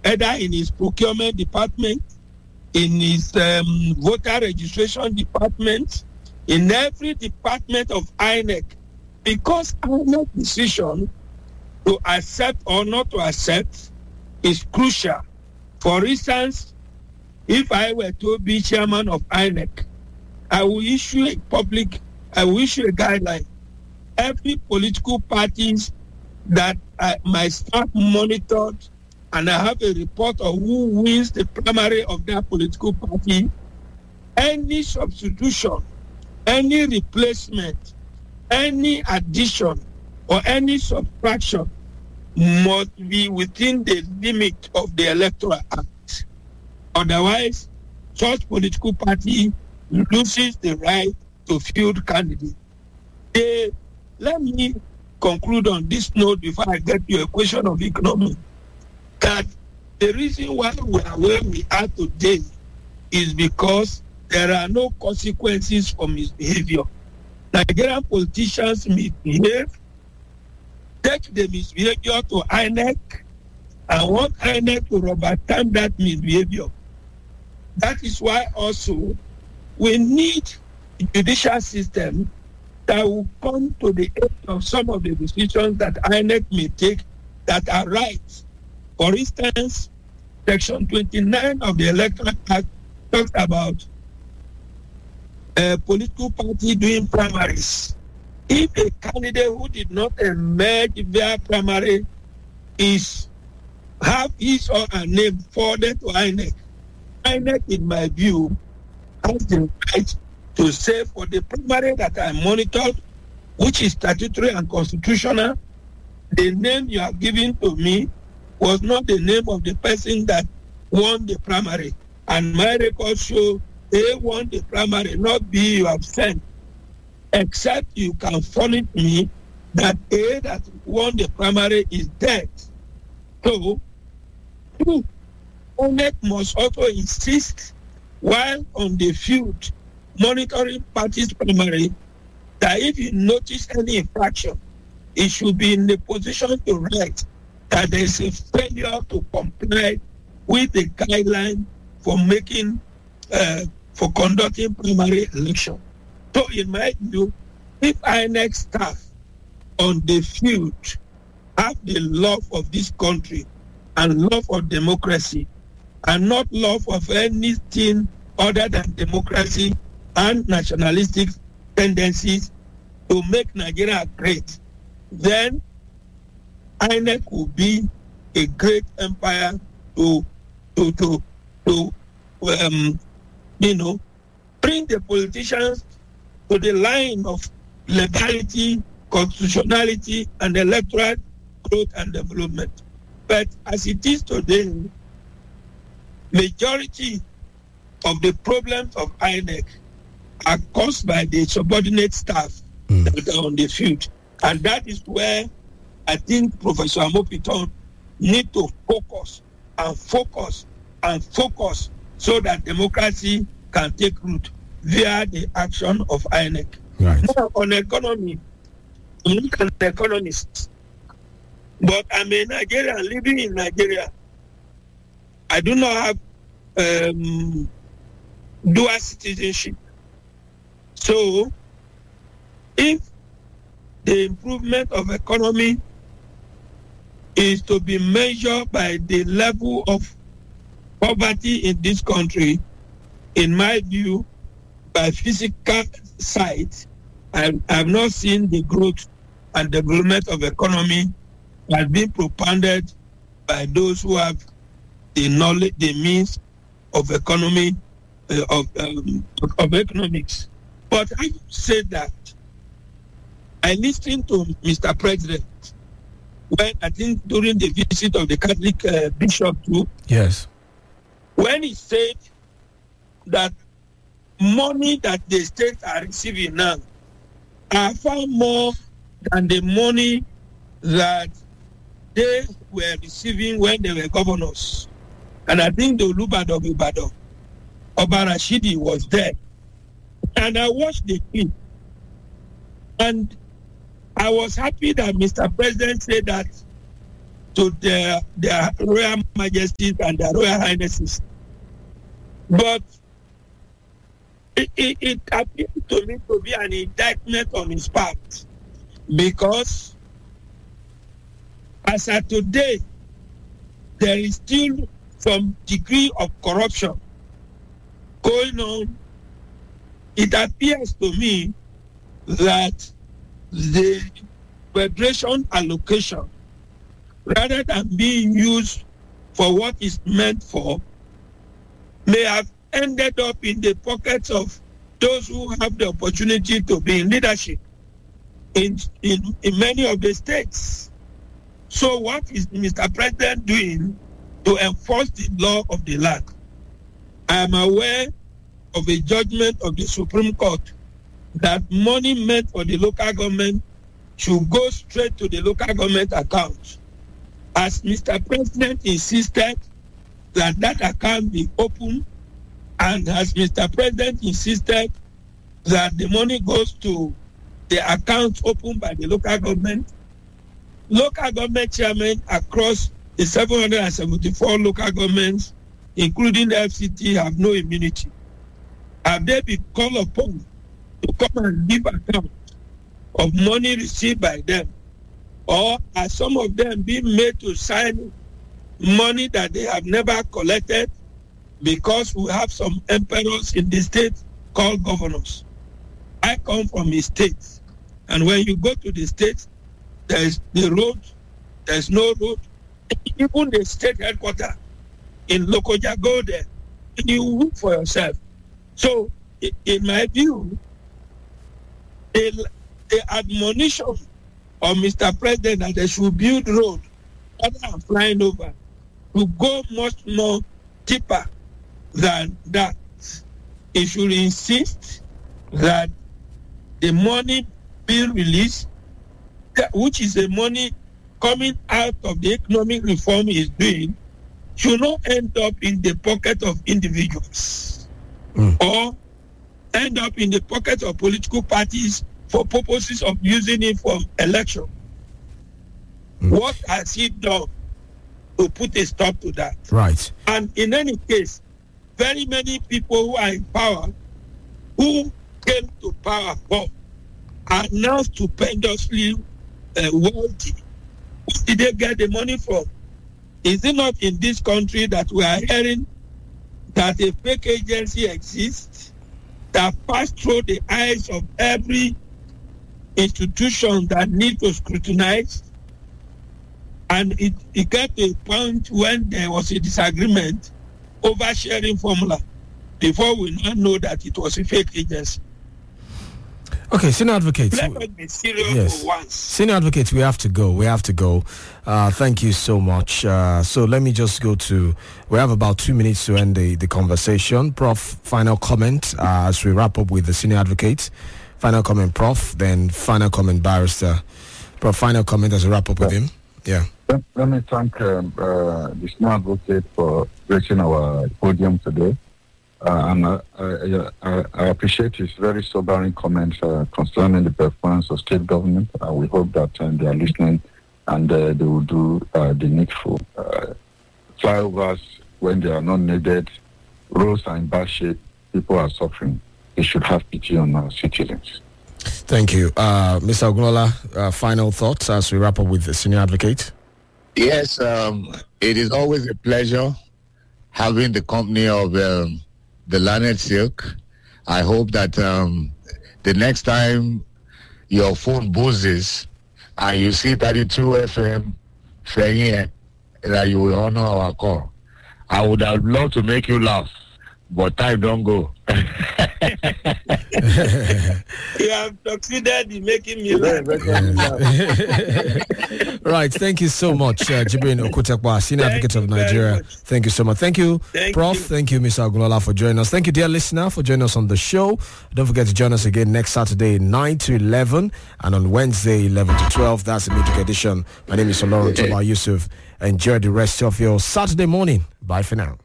either in his procurement department, in his voter registration department, in every department of INEC, because INEC decision to accept or not to accept is crucial. For instance, if I were to be chairman of INEC, I will issue a guideline. Every political parties that my staff monitored, and I have a report of who wins the primary of that political party, any substitution, any replacement, any addition, or any subtraction must be within the limit of the Electoral Act. Otherwise, such political party loses the right to field candidates. Let me conclude on this note before I get to a question of economy. That the reason why we are where we are today is because there are no consequences for misbehavior. Nigerian politicians misbehave, take the misbehavior to INEC, and want INEC to rubber stamp that misbehavior. That is why also we need a judicial system that will come to the aid of some of the decisions that INEC may take that are right. For instance, Section 29 of the Electoral Act talks about a political party doing primaries. If a candidate who did not emerge via primary have his or her name forwarded to INEC, INEC, in my view, has the right to say for the primary that I monitored, which is statutory and constitutional, the name you have given to me was not the name of the person that won the primary. And my records show A won the primary, not B you have sent. Except you can furnish me that A that won the primary is dead. So, INEC must also insist while on the field monitoring parties primary that if you notice any infraction, it should be in the position to write that there is a failure to comply with the guideline for making for conducting primary election. So in my view, if INEC staff on the field have the love of this country and love of democracy and not love of anything other than democracy and nationalistic tendencies to make Nigeria great, then INEC will be a great empire to bring the politicians to the line of legality, constitutionality, and electoral growth and development. But as it is today, majority of the problems of INEC are caused by the subordinate staff that are on the field. And that is where I think Professor Amopiton need to focus so that democracy can take root via the action of INEC. Right. Now, on economy, I'm not an economist, but I'm a Nigerian living in Nigeria. I do not have dual citizenship. So, if the improvement of economy is to be measured by the level of poverty in this country, in my view, by physical sight, I have not seen the growth and development of economy has been propounded by those who have the knowledge, the means of economy, of economics. But I said that I listened to Mr. President when I think during the visit of the Catholic bishop too. Yes. When he said that money that the states are receiving now are far more than the money that they were receiving when they were governors. And I think the Olubado of Ibadan, Oba Rashidi, was there. And I watched the clip. And I was happy that Mr. President said that to their Royal Majesties and their Royal Highnesses. But it appears to me to be an indictment on his part, because as of today, there is still some degree of corruption going on. It appears to me that the federation allocation, rather than being used for what it's meant for, may have ended up in the pockets of those who have the opportunity to be in leadership in many of the states. So what is Mr. President doing to enforce the law of the land? I am aware of a judgment of the Supreme Court that money meant for the local government should go straight to the local government account. As Mr. President insisted that that account be open, and as Mr. President insisted that the money goes to the account opened by the local government chairmen across the 774 local governments, including the FCT, have no immunity. Have they been called upon to come and give account of money received by them? Or are some of them being made to sign money that they have never collected, because we have some emperors in the state called governors? I come from a state, and when you go to the state, there's the road, there's no road. Even the state headquarters in Lokoja, go there, and you look for yourself. So, in my view, the admonition of Mr. President that they should build road rather than flying over to go much more deeper than that. He should insist that the money being released, which is the money coming out of the economic reform he is doing, should not end up in the pocket of individuals or end up in the pocket of political parties for purposes of using it for election. What has he done to put a stop to that? Right. And in any case, very many people who are in power, who came to power for, are now stupendously wealthy. Where did they get the money from? Is it not in this country that we are hearing that a fake agency exists that passed through the eyes of every institution that need to scrutinize? And it got to a point when there was a disagreement over sharing formula before we now know that it was a fake agency. Okay, Senior Advocate. Let us be serious for once. Senior Advocate, we have to go. Thank you so much. So let me just go to, we have about 2 minutes to end the conversation. Prof, final comment as we wrap up with the Senior Advocate. Final comment, Prof, then final comment, Barrister. Prof, final comment as we wrap up with him. Yeah. Let me thank the Senior Advocate for gracing our podium today. And I appreciate his very sobering comments concerning the performance of state government. We hope that they are listening and they will do the needful. Flyovers, when they are not needed, roads are in bad shape, people are suffering. We should have pity on our citizens. Thank you. Mr. Ogunlola, final thoughts as we wrap up with the Senior Advocate? Yes, it is always a pleasure having the company of the Learned Silk. I hope that the next time your phone buzzes and you see 32 FM saying that you will honor our call. I would have loved to make you laugh, but time don't go. You have succeeded in making me laugh. Right, thank you so much, Jibrin Okutekwa, Senior Advocate of Nigeria. Thank you so much. Thank you, Prof. Thank you, Mr. Ogunlola, for joining us. Thank you, dear listener, for joining us on the show. Don't forget to join us again next Saturday, 9 to 11, and on Wednesday, 11 to 12. That's the midweek edition. My name is Olorun Toba Yusuf. Enjoy the rest of your Saturday morning. Bye for now.